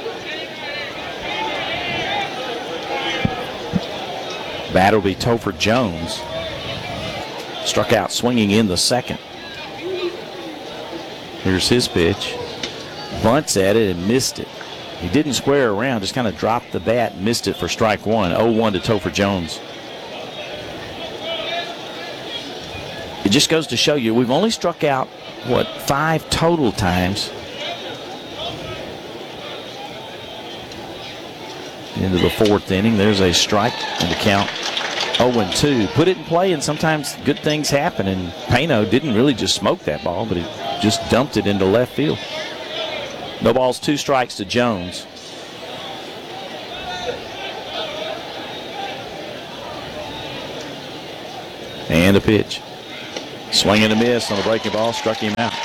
Batter will be Topher Jones. Struck out swinging in the 2nd. Here's his pitch. Bunts at it and missed it. He didn't square around, just kind of dropped the bat and missed it for strike one. 0-1 to Topher Jones. It just goes to show you, we've only struck out, 5 total times. Into the 4th inning, there's a strike and the count 0-2. Put it in play, and sometimes good things happen, and Payno didn't really just smoke that ball, but he just dumped it into left field. No balls, 2 strikes to Jones. And a pitch. Swing and a miss on the breaking ball, struck him out.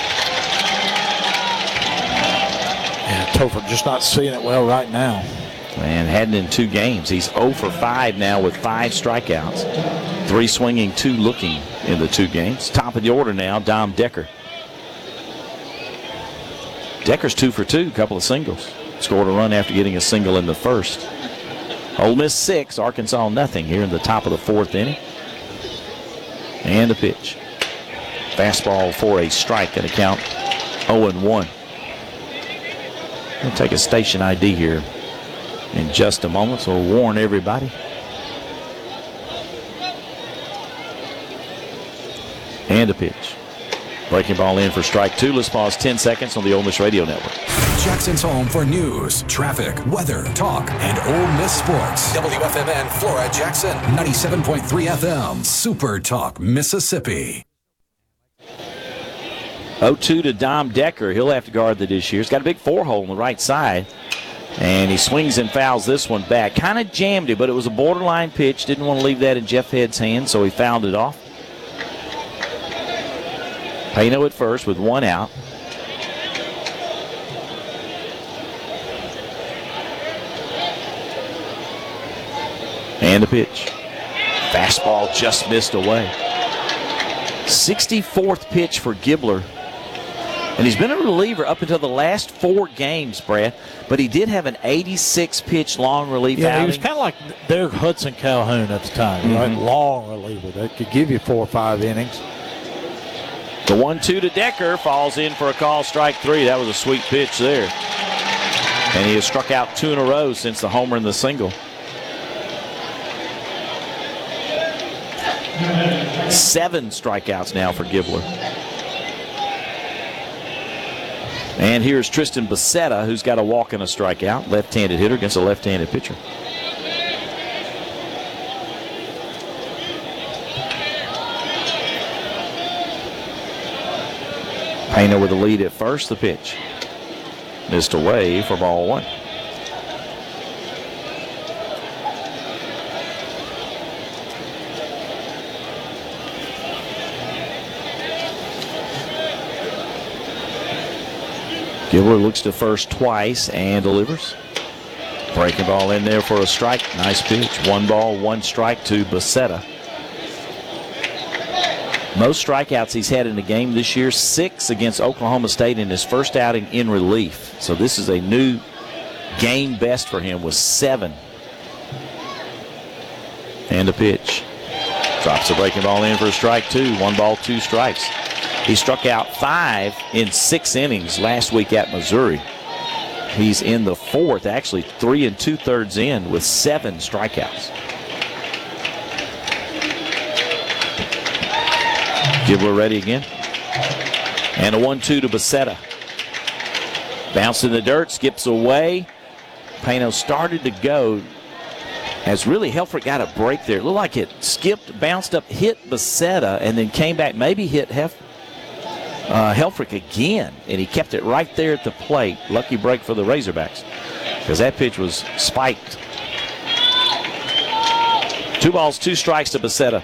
Yeah, Topher just not seeing it well right now. And hadn't in 2 games. He's 0 for 5 now with 5 strikeouts. 3 swinging, 2 looking in the 2 games. Top of the order now, Dom Decker. Decker's 2 for 2, couple of singles. Scored a run after getting a single in the 1st. Ole Miss 6, Arkansas nothing here in the top of the 4th inning. And a pitch. Fastball for a strike and a count 0-1. We'll take a station ID here in just a moment, so we'll warn everybody. And a pitch. Breaking ball in for strike 2. Let's pause 10 seconds on the Ole Miss Radio Network. Jackson's home for news, traffic, weather, talk, and Ole Miss sports. WFMN Flora Jackson, 97.3 FM, Super Talk, Mississippi. 0-2 to Dom Decker. He'll have to guard the this year. He's got a big 4-hole on the right side. And he swings and fouls this one back. Kind of jammed it, but it was a borderline pitch. Didn't want to leave that in Jeff Head's hands, so he fouled it off. Payno at first with 1 out. And the pitch. Fastball just missed away. 64th pitch for Gibler. And he's been a reliever up until the last 4 games, Brad. But he did have an 86-pitch long relief outing. He was kind of like their Hudson Calhoun at the time, right? Long reliever that could give you 4 or 5 innings. The 1-2 to Decker falls in for a call, strike 3. That was a sweet pitch there. And he has struck out 2 in a row since the homer and the single. 7 strikeouts now for Gibler. And here's Tristan Becerra, who's got a walk and a strikeout. Left-handed hitter against a left-handed pitcher. Payno with the lead at first. The pitch missed away for ball 1. Gibler looks to first twice and delivers. Breaking ball in there for a strike. Nice pitch. 1 ball, 1 strike to Becerra. Most strikeouts he's had in a game this year, 6 against Oklahoma State in his first outing in relief. So this is a new game best for him with 7. And a pitch. Drops the breaking ball in for a strike 2. 1 ball, 2 strikes. He struck out 5 in 6 innings last week at Missouri. He's in the 4th, actually 3 2/3 in with 7 strikeouts. Gibler ready again. And a 1-2 to Becerra. Bounce in the dirt, skips away. Payno started to go. As really Helfrich got a break there. It looked like it skipped, bounced up, hit Becerra, and then came back, maybe hit Helfrich again, and he kept it right there at the plate. Lucky break for the Razorbacks because that pitch was spiked. 2 balls, 2 strikes to Becerra.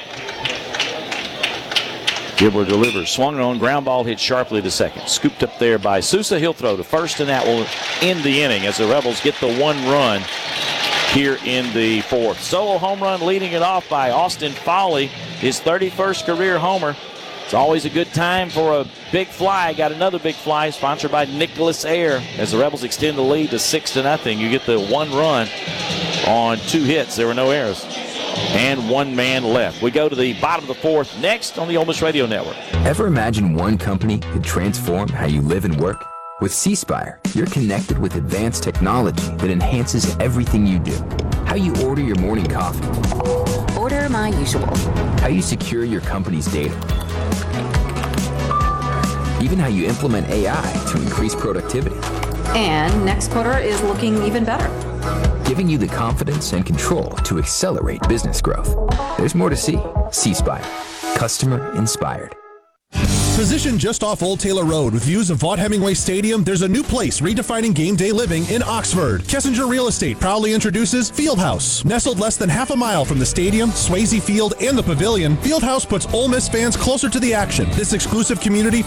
Gibler delivers. Swung on, ground ball hit sharply to second. Scooped up there by Sousa. He'll throw to first, and that will end the inning as the Rebels get the 1 run here in the 4th. Solo home run leading it off by Austin Foley, his 31st career homer. It's always a good time for a big fly. Got another big fly sponsored by Nicholas Air as the Rebels extend the lead to 6-0. You get the 1 run on 2 hits. There were no errors. And 1 man left. We go to the bottom of the 4th next on the Ole Miss Radio Network. Ever imagine one company could transform how you live and work? With C-Spire, you're connected with advanced technology that enhances everything you do. How you order your morning coffee. Order my usual. How you secure your company's data. Even how you implement AI to increase productivity. And next quarter is looking even better. Giving you the confidence and control to accelerate business growth. There's more to see. C-Spire. Customer inspired. Positioned just off Old Taylor Road with views of Vaught Hemingway Stadium, there's a new place redefining game day living in Oxford. Kessinger Real Estate proudly introduces Fieldhouse. Nestled less than half a mile from the stadium, Swayze Field, and the Pavilion, Fieldhouse puts Ole Miss fans closer to the action. This exclusive community